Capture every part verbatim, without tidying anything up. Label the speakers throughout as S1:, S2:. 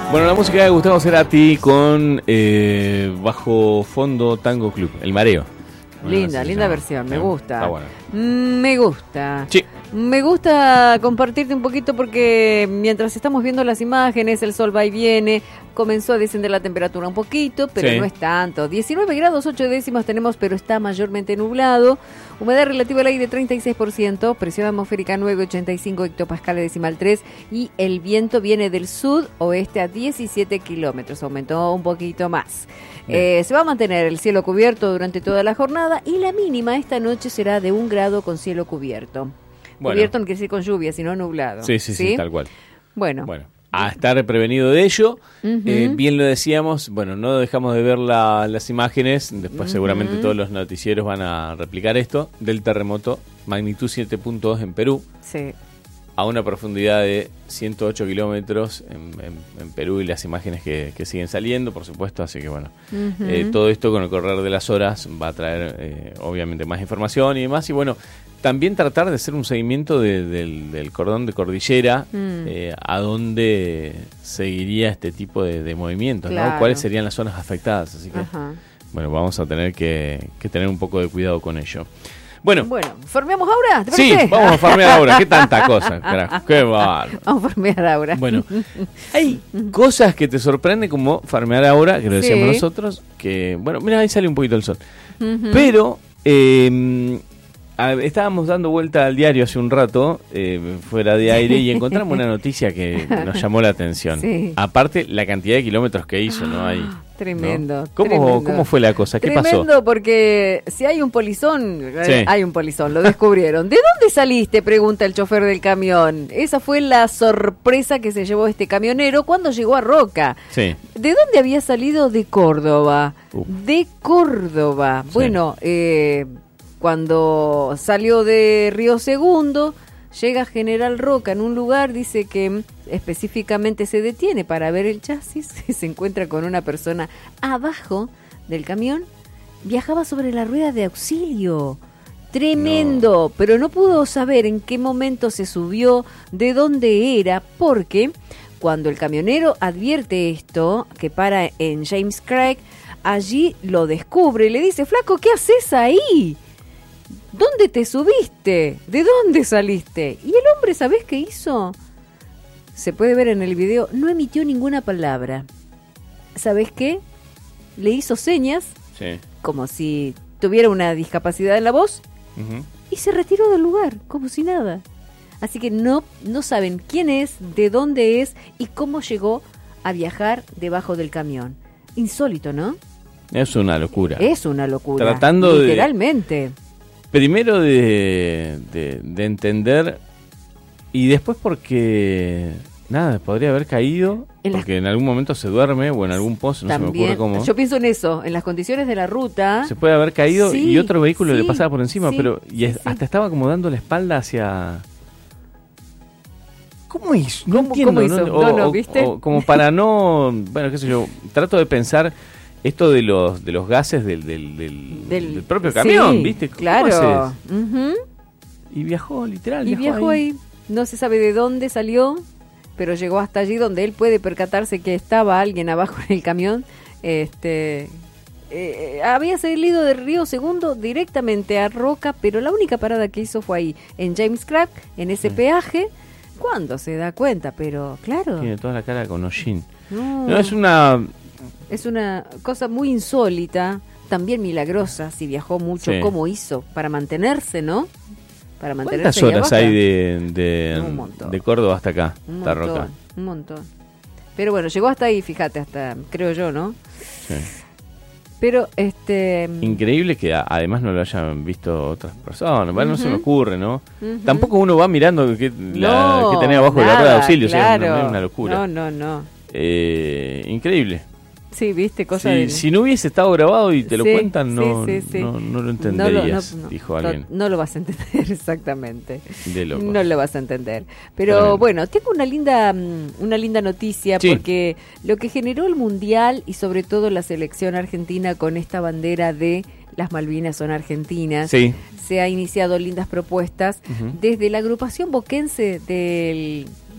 S1: Bueno, la música de Gustavo Cerati con eh, Bajo Fondo Tango Club, El Mareo. Bueno,
S2: linda, linda llama. versión, me gusta.
S1: Está bueno.
S2: Me gusta.
S1: Sí.
S2: Me gusta compartirte un poquito porque mientras estamos viendo las imágenes, el sol va y viene, comenzó a descender la temperatura un poquito, pero sí. no es tanto. diecinueve grados, ocho décimas tenemos, pero está mayormente nublado. Humedad relativa al aire treinta y seis por ciento, presión atmosférica nueve coma ochenta y cinco hectopascales decimal tres y el viento viene del sudoeste a diecisiete kilómetros, aumentó un poquito más. Eh, se va a mantener el cielo cubierto durante toda la jornada y la mínima esta noche será de un grado con cielo cubierto. Bueno. Cubierto no quiere decir con lluvia, sino nublado.
S1: Sí, sí, sí, sí, tal cual.
S2: Bueno.
S1: Bueno, a estar prevenido de ello. Uh-huh. Eh, bien lo decíamos, bueno, no dejamos de ver la, las imágenes. Después uh-huh. seguramente todos los noticieros van a replicar esto. Del terremoto, magnitud siete punto dos en Perú.
S2: Sí.
S1: A una profundidad de ciento ocho kilómetros en, en, en Perú y las imágenes que, que siguen saliendo, por supuesto. Así que bueno, uh-huh. eh, todo esto con el correr de las horas va a traer eh, obviamente más información y demás. Y bueno, también tratar de hacer un seguimiento de, de, del, del cordón de cordillera, mm. eh, a dónde seguiría este tipo de, de movimientos, claro. ¿no? ¿Cuáles serían las zonas afectadas? Así que, Ajá. bueno, vamos a tener que, que tener un poco de cuidado con ello. Bueno,
S2: bueno, ¿farmeamos ahora? ¿Te
S1: sí,
S2: parece?
S1: vamos a farmear ahora. ¿Qué tanta cosa? Carajo, qué bárbaro.
S2: Vamos a farmear ahora.
S1: Bueno, hay cosas que te sorprenden como farmear ahora, que lo decíamos sí. nosotros, que, bueno, mira, ahí sale un poquito el sol. Uh-huh. Pero, eh... A, estábamos dando vuelta al diario hace un rato, eh, fuera de aire, y encontramos una noticia que nos llamó la atención. Sí. Aparte, la cantidad de kilómetros que hizo, ¿no? Ahí,
S2: tremendo,
S1: ¿no? ¿Cómo,
S2: tremendo.
S1: ¿Cómo fue la cosa? ¿Qué
S2: tremendo
S1: pasó?
S2: Tremendo, porque si hay un polizón,
S1: sí.
S2: hay un polizón, lo descubrieron. ¿De dónde saliste?, pregunta el chofer del camión. Esa fue la sorpresa que se llevó este camionero cuando llegó a Roca.
S1: Sí.
S2: ¿De dónde había salido? De Córdoba. Uf. De Córdoba. Sí. Bueno, eh... cuando salió de Río Segundo, llega a General Roca en un lugar, dice que específicamente se detiene para ver el chasis, se encuentra con una persona abajo del camión, viajaba sobre la rueda de auxilio. Tremendo, no. Pero no pudo saber en qué momento se subió, de dónde era, porque cuando el camionero advierte esto, que para en James Craig, allí lo descubre y le dice: flaco, ¿qué haces ahí? ¿Dónde te subiste? ¿De dónde saliste? Y el hombre, ¿sabés qué hizo? Se puede ver en el video, no emitió ninguna palabra. ¿Sabés qué? Le hizo señas,
S1: sí.
S2: como si tuviera una discapacidad en la voz, uh-huh. y se retiró del lugar, como si nada. Así que no, no saben quién es, de dónde es y cómo llegó a viajar debajo del camión. Insólito, ¿no?
S1: Es una locura.
S2: Es una locura.
S1: Tratando
S2: literalmente.
S1: de... Primero de, de, de entender y después porque, nada, podría haber caído en porque las... en algún momento se duerme o en algún pozo, no
S2: También,
S1: se me ocurre cómo.
S2: Yo pienso en eso, en las condiciones de la ruta.
S1: Se puede haber caído
S2: sí,
S1: y otro vehículo
S2: sí,
S1: le pasaba por encima,
S2: sí,
S1: pero y es,
S2: sí.
S1: hasta estaba como dando la espalda hacia... ¿Cómo hizo? No
S2: ¿Cómo,
S1: entiendo.
S2: ¿cómo hizo?
S1: ¿no? O,
S2: no, no, ¿viste?
S1: O, o como para no, bueno, qué sé yo, trato de pensar... Esto de los de los gases del del, del, del, del propio camión,
S2: sí,
S1: ¿viste?
S2: ¿Cómo claro. Uh-huh.
S1: Y viajó, literal.
S2: Y viajó, viajó ahí. ahí. No se sabe de dónde salió, pero llegó hasta allí donde él puede percatarse que estaba alguien abajo en el camión. Este, eh, había salido de Río Segundo directamente a Roca, pero la única parada que hizo fue ahí, en James Craig, en ese sí. peaje. ¿Cuándo se da cuenta? Pero claro.
S1: Tiene toda la cara con hollín.
S2: No.
S1: no, es una...
S2: Es una cosa muy insólita, también milagrosa, si viajó mucho, sí. ¿Cómo hizo? Para mantenerse, ¿no? Para mantenerse.
S1: ¿Cuántas horas hay de, de,
S2: un montón.
S1: de Córdoba hasta acá,
S2: un
S1: hasta
S2: montón,
S1: Roca?
S2: Un montón. Pero bueno, llegó hasta ahí, fíjate, hasta, creo yo, ¿no?
S1: Sí.
S2: Pero, este...
S1: Increíble que a, además no lo hayan visto otras personas, bueno, uh-huh. no se me ocurre, ¿no? Uh-huh. Tampoco uno va mirando qué
S2: no,
S1: tenía abajo
S2: nada,
S1: de la rueda de auxilio,
S2: claro.
S1: O sea, no, es una locura.
S2: No, no, no.
S1: Eh, increíble.
S2: Sí, viste, cosa
S1: sí,
S2: de...
S1: Si no hubiese estado grabado y te lo
S2: sí,
S1: cuentan, no,
S2: sí, sí, sí.
S1: no, no lo entenderías,
S2: no lo, no,
S1: dijo
S2: no,
S1: alguien.
S2: No, no lo vas a entender, exactamente.
S1: De locos.
S2: No lo vas a entender. Pero Tremendo. Bueno, tengo una linda, una linda noticia, sí. Porque lo que generó el Mundial y sobre todo la selección argentina con esta bandera de las Malvinas son argentinas,
S1: sí.
S2: Se ha iniciado lindas propuestas uh-huh. desde la agrupación boquense del...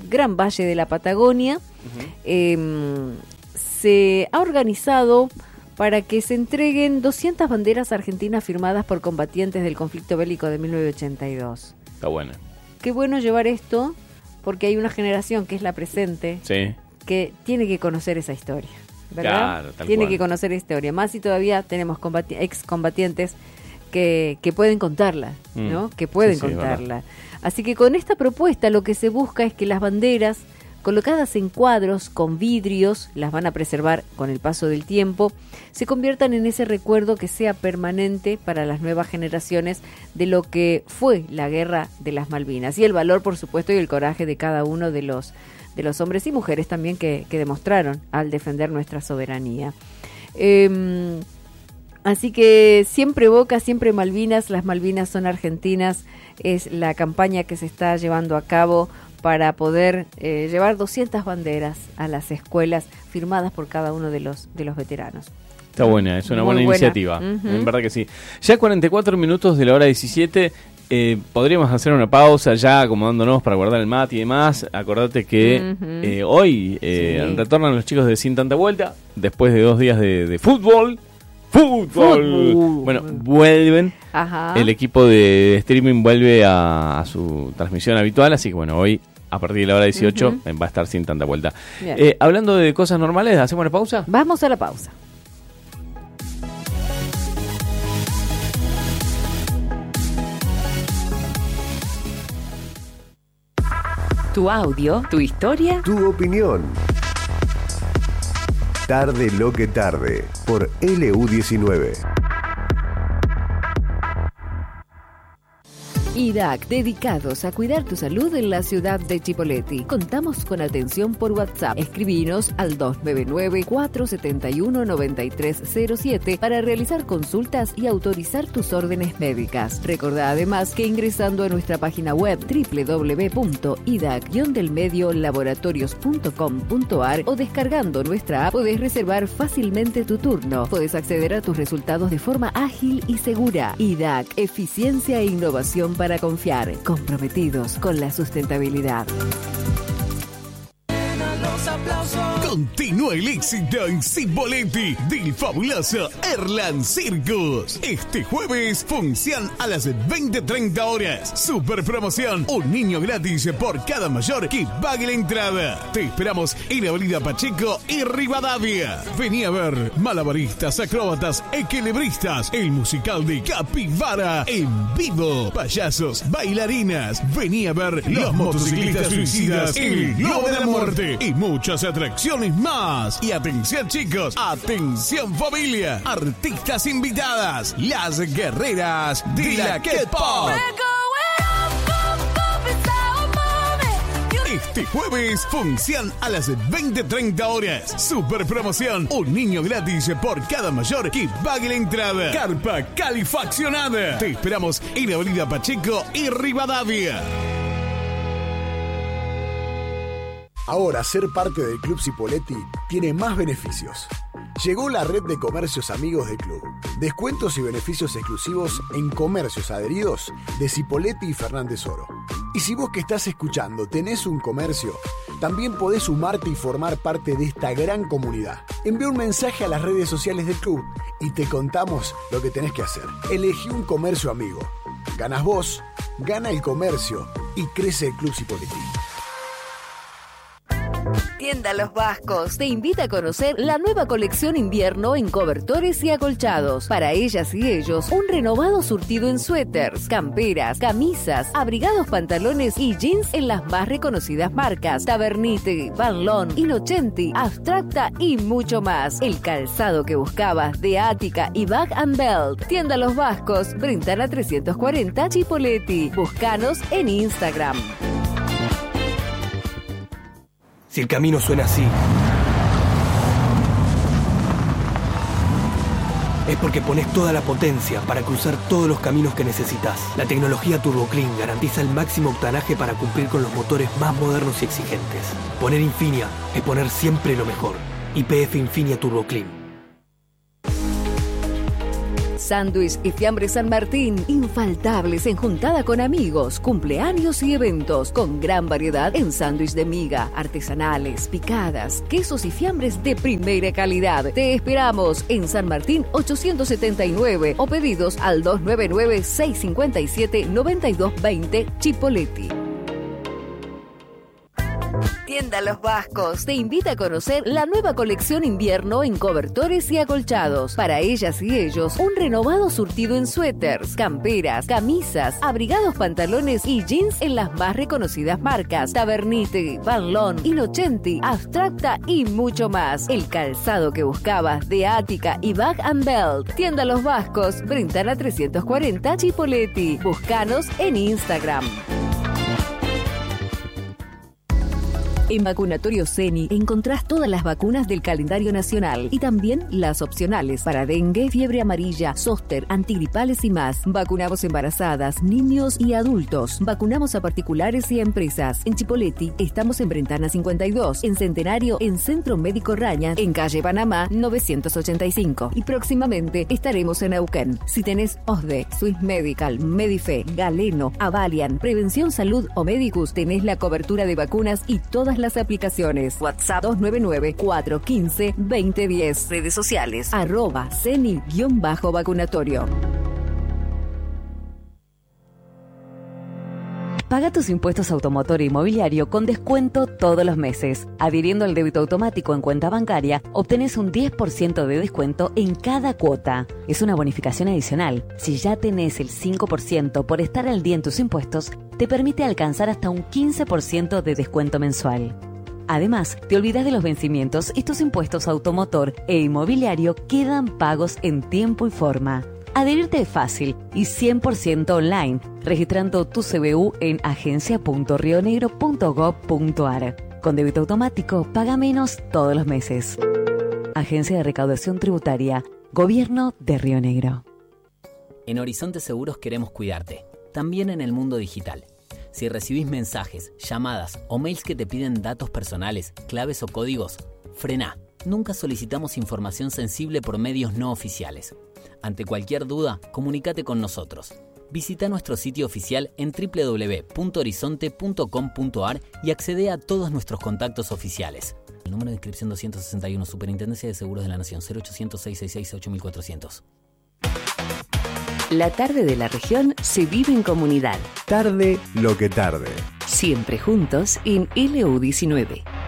S2: Gran Valle de la Patagonia. Uh-huh. Eh, se ha organizado para que se entreguen doscientas banderas argentinas firmadas por combatientes del conflicto bélico de mil novecientos ochenta y dos.
S1: Está bueno.
S2: Qué bueno llevar esto, porque hay una generación que es la presente, sí, que tiene que conocer esa historia, ¿verdad?
S1: Claro, tal
S2: tiene
S1: cual.
S2: que conocer esa historia, más si todavía tenemos combati- excombatientes que, que pueden contarla, mm. ¿no? Que pueden sí, sí, contarla. Así que con esta propuesta lo que se busca es que las banderas colocadas en cuadros con vidrios, las van a preservar con el paso del tiempo, se conviertan en ese recuerdo que sea permanente para las nuevas generaciones de lo que fue la guerra de las Malvinas y el valor, por supuesto, y el coraje de cada uno de los de los hombres y mujeres también que, que demostraron al defender nuestra soberanía. Eh, así que siempre Boca, siempre Malvinas, las Malvinas son argentinas, es la campaña que se está llevando a cabo para poder eh, llevar doscientas banderas a las escuelas firmadas por cada uno de los de los veteranos.
S1: Está buena, es una buena, buena iniciativa, uh-huh. En verdad que sí. Ya cuarenta y cuatro minutos de la hora diecisiete, eh, podríamos hacer una pausa ya acomodándonos para guardar el mate y demás. Acordate que uh-huh. eh, hoy eh, sí. retornan los chicos de Sin Tanta Vuelta, después de dos días de, de fútbol. Fútbol. Fútbol. Bueno, vuelven. Ajá. El equipo de streaming vuelve a, a su transmisión habitual, así que bueno, hoy a partir de la hora dieciocho uh-huh. va a estar Sin Tanta Vuelta. Eh, hablando de cosas normales, ¿hacemos una pausa?
S2: Vamos a la pausa.
S3: Tu audio, tu historia,
S4: tu opinión. Tarde lo que tarde, por L U diecinueve.
S3: I D A C, dedicados a cuidar tu salud en la ciudad de Chipoleti. Contamos con atención por WhatsApp. Escribinos al dos nueve nueve, cuatro siete uno, nueve tres cero siete para realizar consultas y autorizar tus órdenes médicas. Recordá además que ingresando a nuestra página web doble u doble u doble u punto i d a c guion del medio laboratorios punto com punto a r o descargando nuestra app podés reservar fácilmente tu turno. Podés acceder a tus resultados de forma ágil y segura. I D A C, eficiencia e innovación para confiar, comprometidos con la sustentabilidad.
S5: Continúa el éxito en Cipolletti del fabuloso Erland Circus. Este jueves, función a las veinte treinta horas. Super promoción, un niño gratis por cada mayor que pague la entrada. Te esperamos en Avenida Pacheco y Rivadavia. Vení a ver malabaristas, acróbatas, equilibristas, el musical de Capibara en vivo, payasos, bailarinas. Vení a ver los motociclistas suicidas, el Globo de la Muerte y muchas atracciones más. Y atención chicos, atención familia, artistas invitadas, las guerreras de la K-pop. Este jueves, función a las veinte treinta horas. Super promoción, un niño gratis por cada mayor que pague la entrada. Carpa calefaccionada. Te esperamos en Avenida Pacheco y Rivadavia.
S6: Ahora ser parte del Club Cipolletti tiene más beneficios. Llegó la red de comercios amigos del club. Descuentos y beneficios exclusivos en comercios adheridos de Cipolletti y Fernández Oro. Y si vos que estás escuchando tenés un comercio, también podés sumarte y formar parte de esta gran comunidad. Envía un mensaje a las redes sociales del club y te contamos lo que tenés que hacer. Elegí un comercio amigo. Ganas vos, gana el comercio y crece el Club Cipolletti.
S3: Tienda Los Vascos te invita a conocer la nueva colección invierno en cobertores y acolchados. Para ellas y ellos, un renovado surtido en suéteres, camperas, camisas, abrigados, pantalones y jeans en las más reconocidas marcas: Tabernite, Van Loon, Innocenti, Abstracta y mucho más. El calzado que buscabas de Ática y Bag and Belt. Tienda Los Vascos, Brentana trescientos cuarenta, Chipolletti. Búscanos en Instagram.
S7: Si el camino suena así, es porque pones toda la potencia para cruzar todos los caminos que necesitas. La tecnología Turbo Clean garantiza el máximo octanaje para cumplir con los motores más modernos y exigentes. Poner Infinia es poner siempre lo mejor. Y P F Infinia Turbo Clean.
S3: Sándwich y Fiambre San Martín, infaltables en juntada con amigos, cumpleaños y eventos, con gran variedad en sándwich de miga, artesanales, picadas, quesos y fiambres de primera calidad. Te esperamos en San Martín ochocientos setenta y nueve o pedidos al dos nueve nueve, seis cinco siete, nueve dos dos cero Chipoleti. Tienda Los Vascos te invita a conocer la nueva colección invierno en cobertores y acolchados. Para ellas y ellos, un renovado surtido en suéteres, camperas, camisas, abrigados, pantalones y jeans en las más reconocidas marcas: Tabernite, Van Loon, Innocenti, Abstracta y mucho más. El calzado que buscabas de Ática y Bag and Belt. Tienda Los Vascos, Brentana trescientos cuarenta Chipoleti. Búscanos en Instagram. En Vacunatorio Ceni encontrás todas las vacunas del calendario nacional y también las opcionales para dengue, fiebre amarilla, zóster, antigripales y más. Vacunamos embarazadas, niños y adultos. Vacunamos a particulares y a empresas. En Chipoleti estamos en Brentana cincuenta y dos, en Centenario, en Centro Médico Raña, en calle Panamá novecientos ochenta y cinco. Y próximamente estaremos en Neuquén. Si tenés O S D E, Swiss Medical, Medife, Galeno, Avalian, Prevención Salud o Medicus, tenés la cobertura de vacunas y todas las aplicaciones. WhatsApp dos nueve nueve, cuatro uno cinco, dos cero uno cero. Redes sociales arroba ceni-vacunatorio.
S8: Paga tus impuestos automotor e inmobiliario con descuento todos los meses. Adhiriendo al débito automático en cuenta bancaria, obtenés un diez por ciento de descuento en cada cuota. Es una bonificación adicional. Si ya tenés el cinco por ciento por estar al día en tus impuestos, te permite alcanzar hasta un quince por ciento de descuento mensual. Además, te olvidas de los vencimientos y tus impuestos automotor e inmobiliario quedan pagos en tiempo y forma. Adherirte es fácil y cien por ciento online, registrando tu C B U en agencia punto rionegro punto gob punto ar. Con débito automático, paga menos todos los meses. Agencia de Recaudación Tributaria, Gobierno de Río Negro.
S9: En Horizonte Seguros queremos cuidarte, también en el mundo digital. Si recibís mensajes, llamadas o mails que te piden datos personales, claves o códigos, frená. Nunca solicitamos información sensible por medios no oficiales. Ante cualquier duda, comunícate con nosotros. Visita nuestro sitio oficial en doble u doble u doble u punto horizonte punto com punto ar y accede a todos nuestros contactos oficiales. El número de inscripción doscientos sesenta y uno, Superintendencia de Seguros de la Nación, cero ochocientos, seiscientos sesenta y seis, ocho mil cuatrocientos.
S3: La tarde de la región se vive en comunidad.
S4: Tarde lo que tarde.
S3: Siempre juntos en L U diecinueve.